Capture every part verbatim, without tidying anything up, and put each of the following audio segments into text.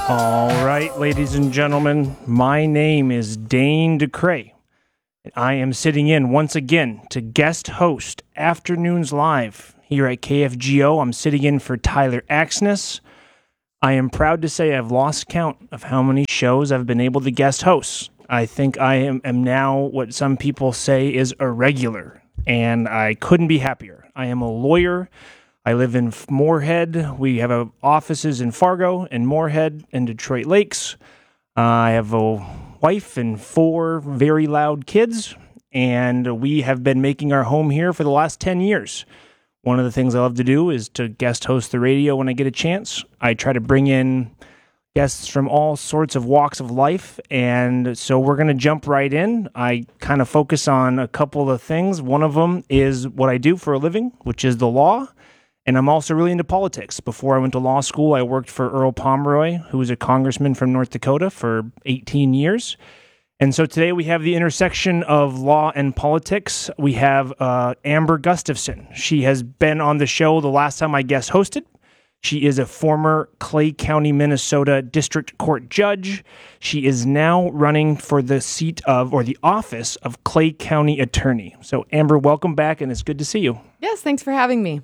All right, ladies and gentlemen, my name is Dane DeCray. I am sitting in once again to guest host Afternoons Live here at K F G O. I'm sitting in for Tyler Axness. I am proud to say I've lost count of how many shows I've been able to guest host. I think I am, am now what some people say is a regular, and I couldn't be happier. I am a lawyer. I live in Moorhead. We have uh, offices in Fargo and Moorhead and Detroit Lakes. Uh, I have a wife and four very loud kids, and we have been making our home here for the last ten years. One of the things I love to do is to guest host the radio when I get a chance. I try to bring in guests from all sorts of walks of life, and so we're going to jump right in. I kind of focus on a couple of things. One of them is what I do for a living, which is the law. And I'm also really into politics. Before I went to law school, I worked for Earl Pomeroy, who was a congressman from North Dakota for eighteen years. And so today we have the intersection of law and politics. We have uh, Amber Gustafson. She has been on the show the last time I guest hosted. She is a former Clay County, Minnesota District Court judge. She is now running for the seat of, or the office of Clay County Attorney. So Amber, welcome back, and it's good to see you. Yes, thanks for having me.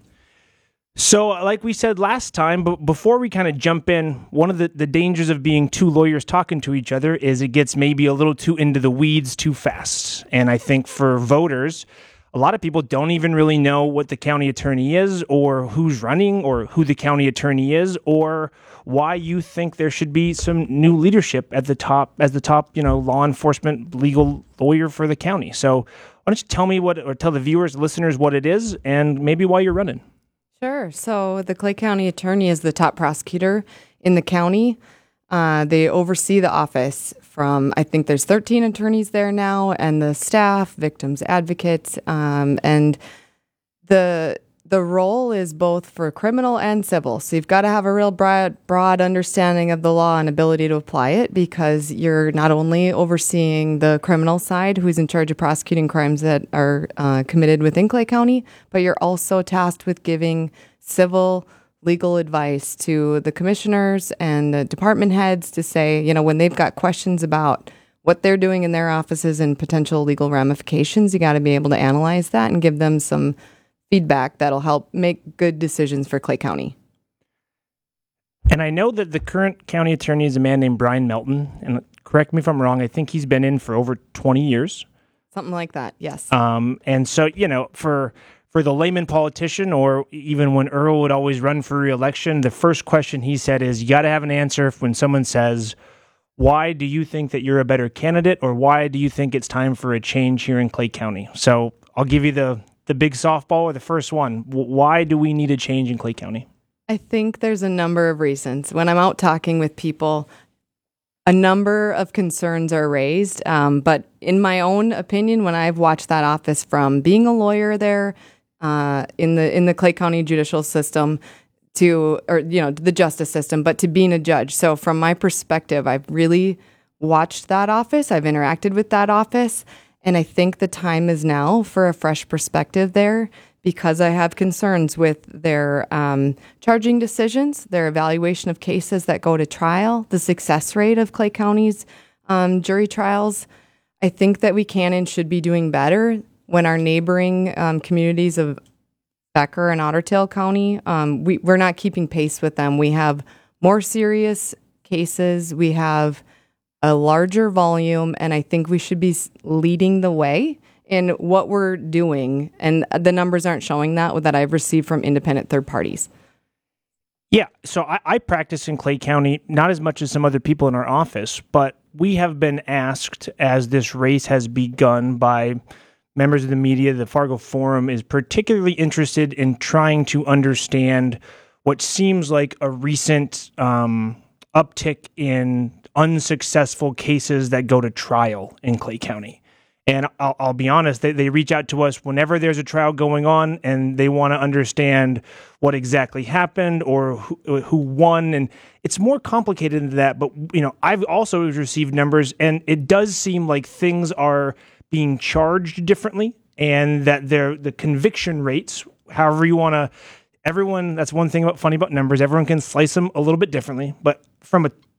So like we said last time, but before we kind of jump in, one of the, the dangers of being two lawyers talking to each other is it gets maybe a little too into the weeds too fast. And I think for voters, a lot of people don't even really know what the county attorney is or who's running or who the county attorney is or why you think there should be some new leadership at the top, as the top, you know, law enforcement legal lawyer for the county. So why don't you tell me what, or tell the viewers, listeners what it is and maybe why you're running. Sure. So the Clay County Attorney is the top prosecutor in the county. Uh, they oversee the office from, I think there's thirteen attorneys there now, and the staff, victims advocates, um, and the the role is both for criminal and civil. So you've got to have a real broad, broad understanding of the law and ability to apply it, because you're not only overseeing the criminal side, who's in charge of prosecuting crimes that are uh, committed within Clay County, but you're also tasked with giving civil legal advice to the commissioners and the department heads to say, you know, when they've got questions about what they're doing in their offices and potential legal ramifications, you got to be able to analyze that and give them some feedback that'll help make good decisions for Clay County. And I know that the current county attorney is a man named Brian Melton, and correct me if I'm wrong, I think he's been in for over twenty years. Something like that, yes. Um, and so, you know, for for the layman politician, or even when Earl would always run for re-election, the first question he said is, you got to have an answer when someone says, why do you think that you're a better candidate, or why do you think it's time for a change here in Clay County? So I'll give you the the big softball, or the first one. Why do we need a change in Clay County? I think there's a number of reasons. When I'm out talking with people, a number of concerns are raised. Um, but in my own opinion, when I've watched that office from being a lawyer there uh, in the in the Clay County judicial system to, or you know, the justice system, but to being a judge. So from my perspective, I've really watched that office. I've interacted with that office. And I think the time is now for a fresh perspective there, because I have concerns with their um, charging decisions, their evaluation of cases that go to trial, the success rate of Clay County's um, jury trials. I think that we can and should be doing better when our neighboring um, communities of Becker and Otter Tail County, um, we, we're not keeping pace with them. We have more serious cases. We have a larger volume, and I think we should be leading the way in what we're doing. And the numbers aren't showing that, that I've received from independent third parties. Yeah, so I, I practice in Clay County, not as much as some other people in our office, but we have been asked, as this race has begun, by members of the media. The Fargo Forum is particularly interested in trying to understand what seems like a recent um, uptick in unsuccessful cases that go to trial in Clay County. And I'll, I'll be honest, they, they reach out to us whenever there's a trial going on and they want to understand what exactly happened or who, who won. And it's more complicated than that. But, you know, I've also received numbers, and it does seem like things are being charged differently, and that they're, the conviction rates, however you want to, everyone, that's one thing about funny about numbers. Everyone can slice them a little bit differently. But from a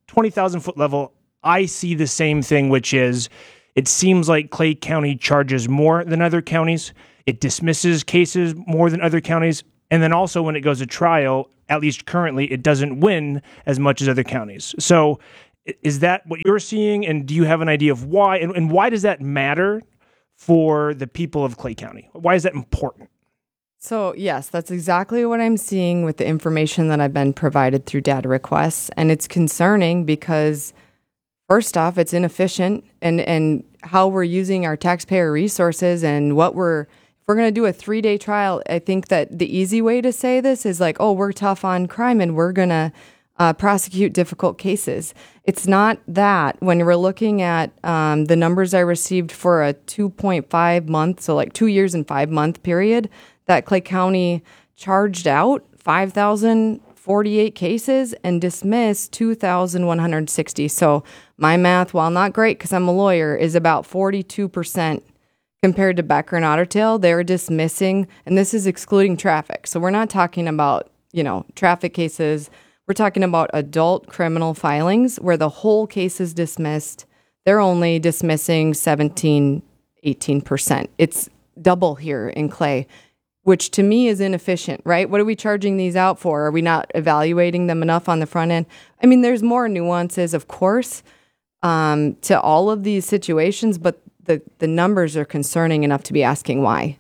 twenty thousand foot level, I see the same thing, which is it seems like Clay County charges more than other counties. It dismisses cases more than other counties. And then also when it goes to trial, at least currently, it doesn't win as much as other counties. So is that what you're seeing? And do you have an idea of why? And, and why does that matter for the people of Clay County? Why is that important? So yes, that's exactly what I'm seeing with the information that I've been provided through data requests. And it's concerning because first off, it's inefficient and, and how we're using our taxpayer resources and what we're, if we're going to do a three day trial, I think that the easy way to say this is like, oh, we're tough on crime and we're going to uh, prosecute difficult cases. It's not that. When we're looking at um, the numbers I received for a two point five month, so like two years and five month period, that Clay County charged out five thousand forty-eight cases and dismissed two thousand one hundred sixty. So my math, while not great because I'm a lawyer, is about forty-two percent compared to Becker and Otter Tail. They're dismissing, and this is excluding traffic. So we're not talking about, you know, traffic cases. We're talking about adult criminal filings where the whole case is dismissed. They're only dismissing seventeen, eighteen percent. It's double here in Clay, which to me is inefficient, right? What are we charging these out for? Are we not evaluating them enough on the front end? I mean, there's more nuances, of course, um, to all of these situations, but the, the numbers are concerning enough to be asking why.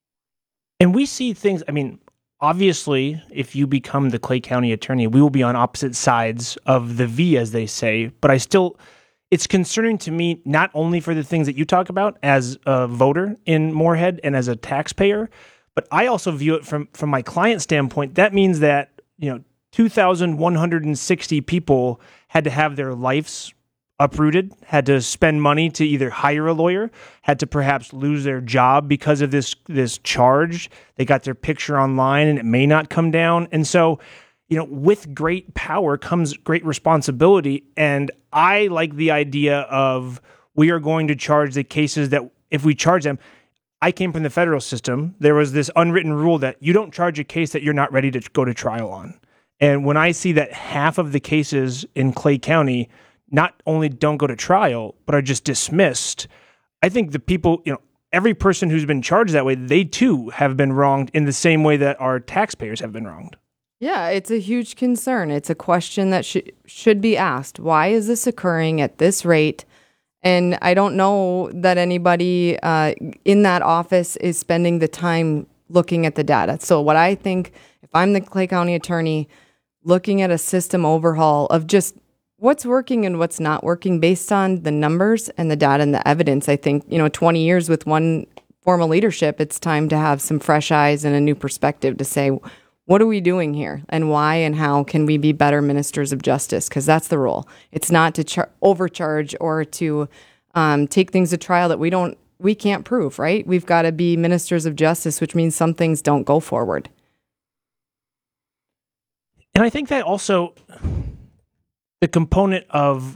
And we see things, I mean, obviously, if you become the Clay County attorney, we will be on opposite sides of the V, as they say, but I still... It's concerning to me, not only for the things that you talk about as a voter in Moorhead and as a taxpayer, but I also view it from, from my client standpoint. That means that, you know, two thousand one hundred sixty people had to have their lives uprooted, had to spend money to either hire a lawyer, had to perhaps lose their job because of this, this charge. They got their picture online and it may not come down. And so, you know, with great power comes great responsibility. And I like the idea of we are going to charge the cases that if we charge them, I came from the federal system. There was this unwritten rule that you don't charge a case that you're not ready to go to trial on. And when I see that half of the cases in Clay County not only don't go to trial, but are just dismissed, I think the people, you know, every person who's been charged that way, they too have been wronged in the same way that our taxpayers have been wronged. Yeah, it's a huge concern. It's a question that sh- should be asked. Why is this occurring at this rate? And I don't know that anybody uh, in that office is spending the time looking at the data. So what I think, if I'm the Clay County attorney, looking at a system overhaul of just what's working and what's not working based on the numbers and the data and the evidence. I think, you know, twenty years with one form of leadership, it's time to have some fresh eyes and a new perspective to say, what are we doing here and why and how can we be better ministers of justice? Because that's the role. It's not to char- overcharge or to um, take things to trial that we don't, we can't prove, right? We've got to be ministers of justice, which means some things don't go forward. And I think that also the component of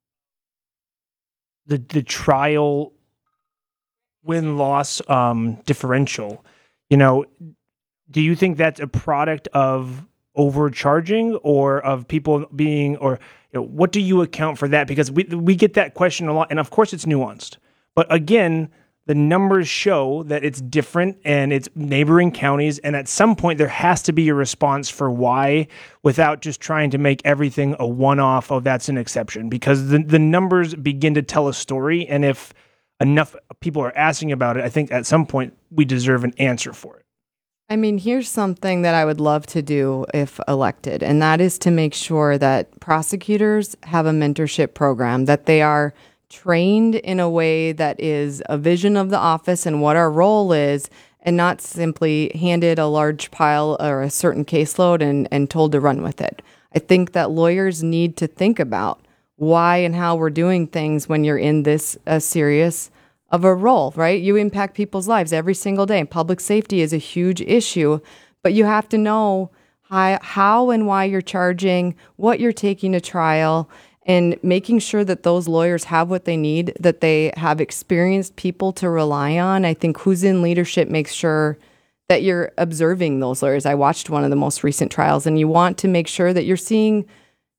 the the trial win-loss um, differential, you know, do you think that's a product of overcharging or of people being, or you know, what do you account for that? Because we we get that question a lot, and of course it's nuanced. But again, the numbers show that it's different and it's neighboring counties, and at some point there has to be a response for why, without just trying to make everything a one-off, oh, that's an exception, because the, the numbers begin to tell a story, and if enough people are asking about it, I think at some point we deserve an answer for it. I mean, here's something that I would love to do if elected, and that is to make sure that prosecutors have a mentorship program, that they are trained in a way that is a vision of the office and what our role is, and not simply handed a large pile or a certain caseload and, and told to run with it. I think that lawyers need to think about why and how we're doing things when you're in this uh, serious of a role, right? You impact people's lives every single day. Public safety is a huge issue, but you have to know how, how and why you're charging, what you're taking to trial, and making sure that those lawyers have what they need, that they have experienced people to rely on. I think who's in leadership makes sure that you're observing those lawyers. I watched one of the most recent trials, and you want to make sure that you're seeing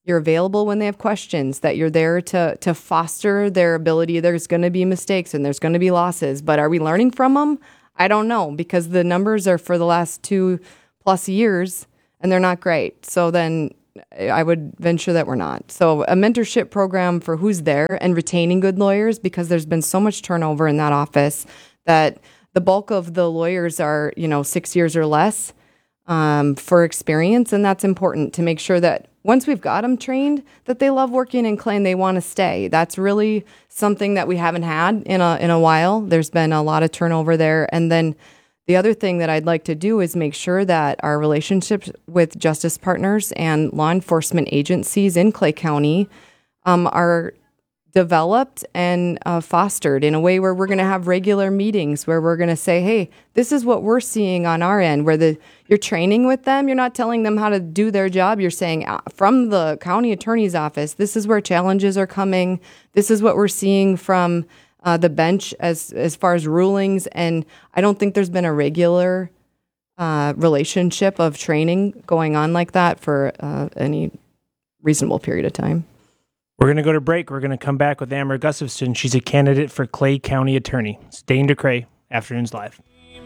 you're available when they have questions, that you're there to to foster their ability. There's going to be mistakes and there's going to be losses, but are we learning from them? I don't know, because the numbers are for the last two plus years and they're not great. So then I would venture that we're not. So a mentorship program for who's there and retaining good lawyers, because there's been so much turnover in that office that the bulk of the lawyers are, you know, six years or less um, for experience. And that's important to make sure that once we've got them trained, that they love working in clay and they want to stay. That's really something that we haven't had in a in a while. There's been a lot of turnover there. And then the other thing that I'd like to do is make sure that our relationships with justice partners and law enforcement agencies in Clay County um, are developed and uh, fostered in a way where we're going to have regular meetings where we're going to say, hey, this is what we're seeing on our end, where the you're training with them. You're not telling them how to do their job. You're saying uh, from the county attorney's office, this is where challenges are coming. This is what we're seeing from uh, the bench as, as far as rulings. And I don't think there's been a regular uh, relationship of training going on like that for uh, any reasonable period of time. We're going to go to break. We're going to come back with Amber Gustafson. She's a candidate for Clay County Attorney. It's Dane DeCray, Afternoons Live.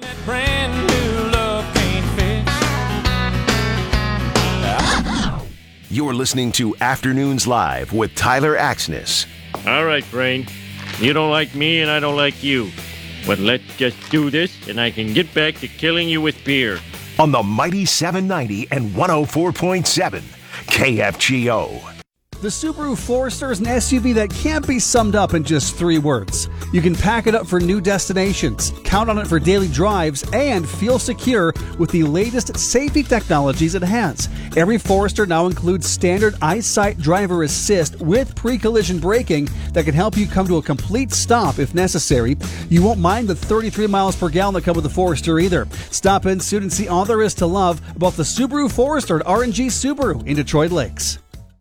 You're listening to Afternoons Live with Tyler Axness. All right, Brain. You don't like me and I don't like you. But let's just do this and I can get back to killing you with beer. On the Mighty seven ninety and one oh four point seven K F G O. The Subaru Forester is an S U V that can't be summed up in just three words. You can pack it up for new destinations, count on it for daily drives, and feel secure with the latest safety technologies it has. Every Forester now includes standard EyeSight driver assist with pre-collision braking that can help you come to a complete stop if necessary. You won't mind the thirty-three miles per gallon that come with the Forester either. Stop in soon and see all there is to love about the Subaru Forester at R and G Subaru in Detroit Lakes.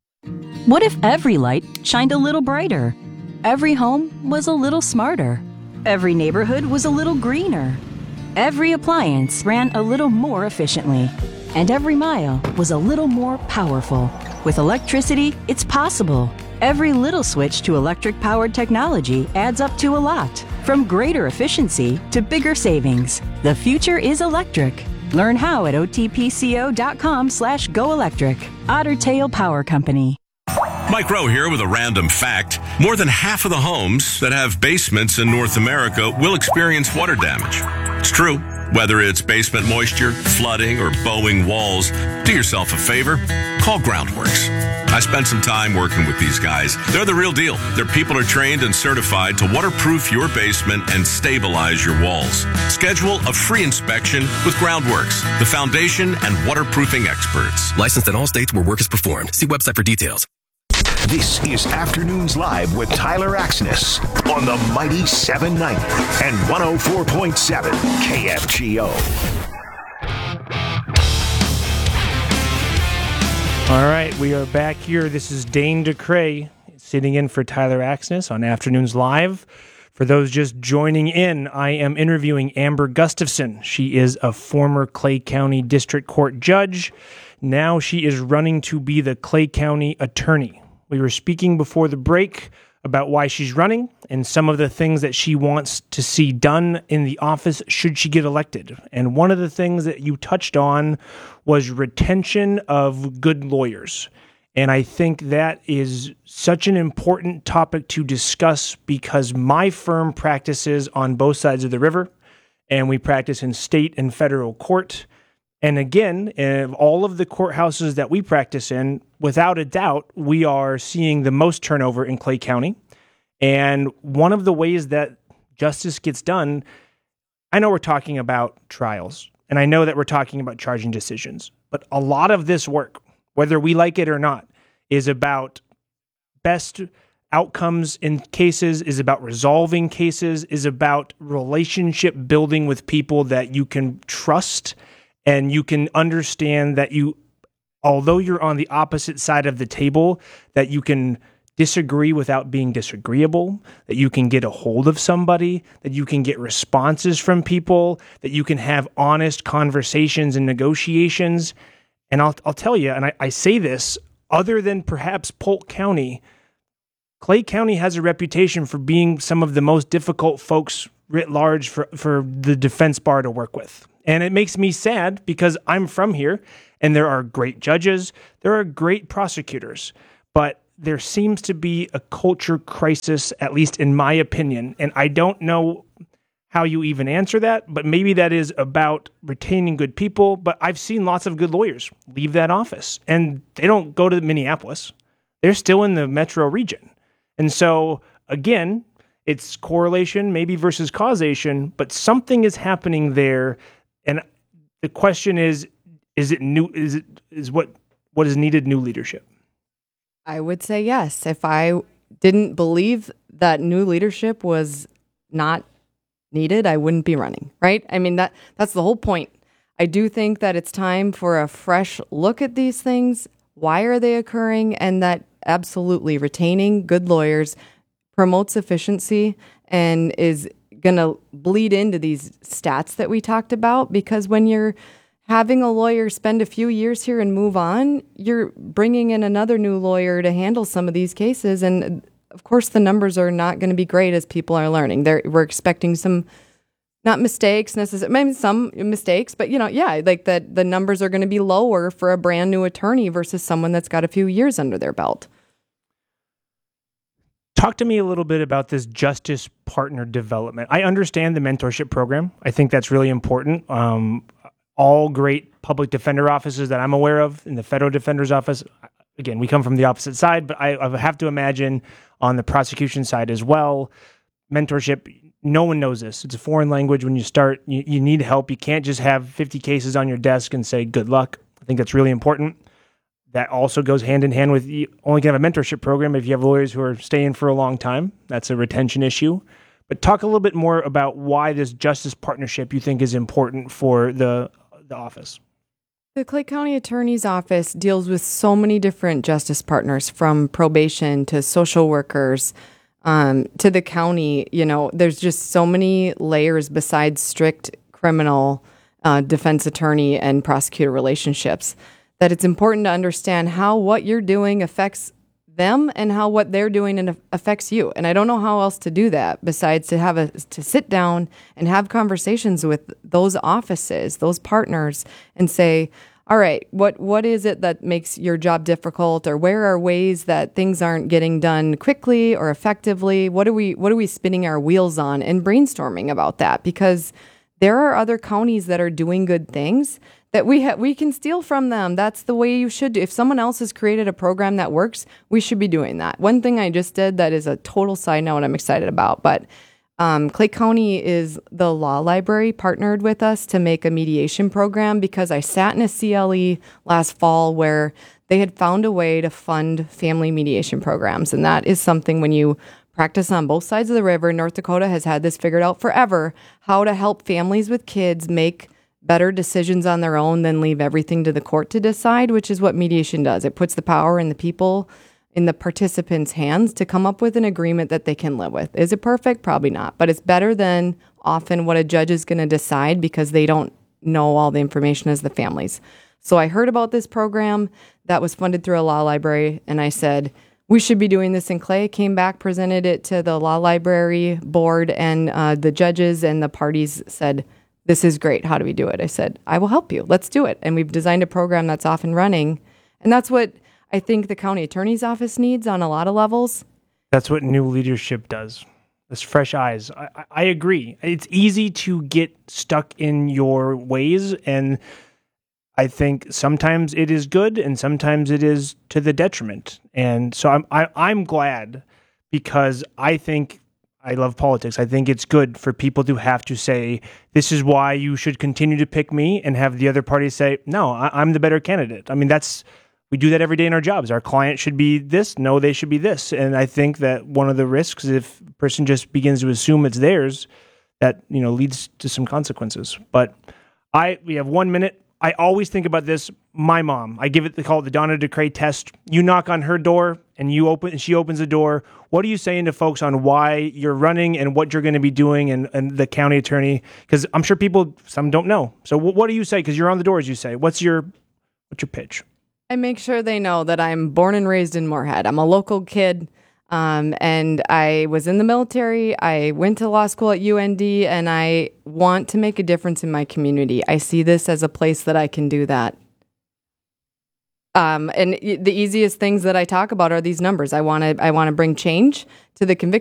What if every light shined a little brighter? Every home was a little smarter. Every neighborhood was a little greener. Every appliance ran a little more efficiently. And every mile was a little more powerful. With electricity, it's possible. Every little switch to electric-powered technology adds up to a lot. From greater efficiency to bigger savings. The future is electric. Learn how at otpco.com slash go electric. Otter Tail Power Company. Mike Rowe here with a random fact. More than half of the homes that have basements in North America will experience water damage. It's true. Whether it's basement moisture, flooding, or bowing walls, do yourself a favor. Call Groundworks. I spent some time working with these guys. They're the real deal. Their people are trained and certified to waterproof your basement and stabilize your walls. Schedule a free inspection with Groundworks, the foundation and waterproofing experts. Licensed in all states where work is performed. See website for details. This is Afternoons Live with Tyler Axness on the Mighty seven ninety and one oh four point seven K F G O. All right, we are back here. This is Dane DeCray sitting in for Tyler Axness on Afternoons Live. For those just joining in, I am interviewing Amber Gustafson. She is a former Clay County District Court judge. Now she is running to be the Clay County Attorney. We were speaking before the break about why she's running and some of the things that she wants to see done in the office should she get elected. And one of the things that you touched on was retention of good lawyers. And I think that is such an important topic to discuss because my firm practices on both sides of the river, and we practice in state and federal court. And again, in all of the courthouses that we practice in, without a doubt, we are seeing the most turnover in Clay County. And one of the ways that justice gets done, I know we're talking about trials, and I know that we're talking about charging decisions, but a lot of this work, whether we like it or not, is about best outcomes in cases, is about resolving cases, is about relationship building with people that you can trust. And you can understand that you, although you're on the opposite side of the table, that you can disagree without being disagreeable, that you can get a hold of somebody, that you can get responses from people, that you can have honest conversations and negotiations. And I'll I'll tell you, and I, I say this other than perhaps Polk County, Clay County has a reputation for being some of the most difficult folks writ large for, for the defense bar to work with. And it makes me sad because I'm from here and there are great judges, there are great prosecutors, but there seems to be a culture crisis, at least in my opinion. And I don't know how you even answer that, but maybe that is about retaining good people. But I've seen lots of good lawyers leave that office and they don't go to Minneapolis. They're still in the metro region. And so again, it's correlation maybe versus causation, but something is happening there. And the question is, is it new? Is it, is what, what is needed new leadership? I would say yes. If I didn't believe that new leadership was not needed, I wouldn't be running, right? I mean, that that's the whole point. I do think that it's time for a fresh look at these things. Why are they occurring? And that absolutely retaining good lawyers promotes efficiency and is going to bleed into these stats that we talked about, because when you're having a lawyer spend a few years here and move on, you're bringing in another new lawyer to handle some of these cases. And of course, the numbers are not going to be great as people are learning. They're, we're expecting some, not mistakes necessarily, maybe some mistakes, but you know, yeah, like that the numbers are going to be lower for a brand new attorney versus someone that's got a few years under their belt. Talk to me a little bit about this justice partner development. I understand the mentorship program. I think that's really important. Um, all great public defender offices that I'm aware of in the federal defender's office, again, we come from the opposite side, but I, I have to imagine on the prosecution side as well, mentorship, no one knows this. It's a foreign language. When you start, you, you need help. You can't just have fifty cases on your desk and say, good luck. I think that's really important. That also goes hand in hand with you only can have a mentorship program if you have lawyers who are staying for a long time. That's a retention issue. But talk a little bit more about why this justice partnership you think is important for the the office. The Clay County Attorney's Office deals with so many different justice partners, from probation to social workers um, to the county. You know, there's just so many layers besides strict criminal uh, defense attorney and prosecutor relationships, that it's important to understand how what you're doing affects them and how what they're doing and affects you. And I don't know how else to do that besides to have a to sit down and have conversations with those offices, those partners, and say, all right, what what is it that makes your job difficult, or where are ways that things aren't getting done quickly or effectively? What are we what are we spinning our wheels on, and brainstorming about that, because there are other counties that are doing good things that we ha- we can steal from them. That's the way you should do. If someone else has created a program that works, we should be doing that. One thing I just did that is a total side note I'm excited about, but um, Clay County is the law library partnered with us to make a mediation program, because I sat in a C L E last fall where they had found a way to fund family mediation programs. And that is something, when you practice on both sides of the river, North Dakota has had this figured out forever, how to help families with kids make better decisions on their own than leave everything to the court to decide, which is what mediation does. It puts the power in the people, in the participants' hands to come up with an agreement that they can live with. Is it perfect? Probably not. But it's better than often what a judge is going to decide, because they don't know all the information as the families. So I heard about this program that was funded through a law library, and I said, we should be doing this in Clay. Came back, presented it to the law library board, and uh, the judges and the parties said, this is great. How do we do it? I said, I will help you. Let's do it. And we've designed a program that's off and running. And that's what I think the county attorney's office needs on a lot of levels. That's what new leadership does. This fresh eyes. I, I agree. It's easy to get stuck in your ways. And I think sometimes it is good and sometimes it is to the detriment. And so I'm, I, I'm glad, because I think I love politics. I think it's good for people to have to say, this is why you should continue to pick me, and have the other party say, no, I, I'm the better candidate. I mean, that's, we do that every day in our jobs. Our client should be this. No, they should be this. And I think that one of the risks, if a person just begins to assume it's theirs, that, you know, leads to some consequences. But I, we have one minute. I always think about this. My mom, I give it, they call it the Donna DeCray test. You knock on her door and you open, and she opens the door. What are you saying to folks on why you're running and what you're going to be doing, and, and the county attorney? Because I'm sure people, some don't know. So w- what do you say? Because you're on the door, as you say. What's your, what's your pitch? I make sure they know that I'm born and raised in Moorhead. I'm a local kid, um, and I was in the military. I went to law school at U N D, and I want to make a difference in my community. I see this as a place that I can do that. Um, and the easiest things that I talk about are these numbers. I want to I want to bring change to the conviction